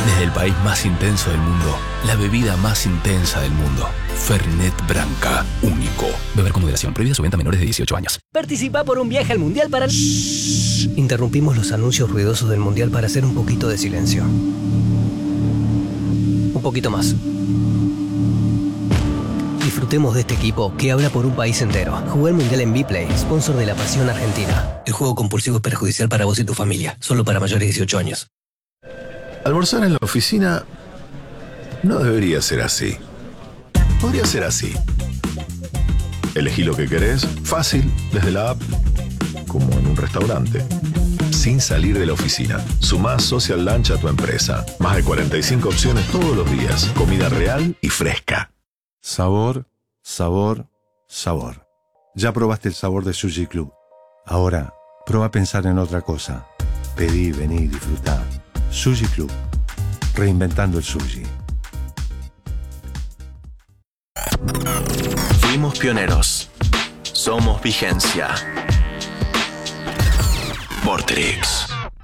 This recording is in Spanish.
Desde el país más intenso del mundo, la bebida más intensa del mundo. Fernet Branca, único. Beber con moderación. Prohibida su venta a menores de 18 años. Participa por un viaje al Mundial para... Interrumpimos los anuncios ruidosos del Mundial para hacer un poquito de silencio. Un poquito más. Disfrutemos de este equipo que habla por un país entero. Juega el Mundial en Vplay, sponsor de la Pasión Argentina. El juego compulsivo es perjudicial para vos y tu familia. Solo para mayores de 18 años. Almorzar en la oficina no debería ser así. Podría ser así. Elegí lo que querés, fácil, desde la app, como en un restaurante. Sin salir de la oficina. Sumá Social Lunch a tu empresa. Más de 45 opciones todos los días. Comida real y fresca. Sabor, sabor, sabor. Ya probaste el sabor de Sushi Club. Ahora, prueba a pensar en otra cosa. Pedí, vení, disfrutá. Sushi Club. Reinventando el sushi. Fuimos pioneros. Somos vigencia. Vorterix.